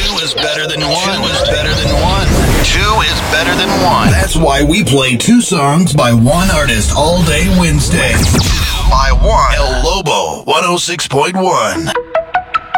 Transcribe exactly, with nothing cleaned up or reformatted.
Two is better than one. Two is better than one. Two is better than one. That's why we play two songs by one artist all day Wednesday. Two by one. El Lobo, one oh six point one.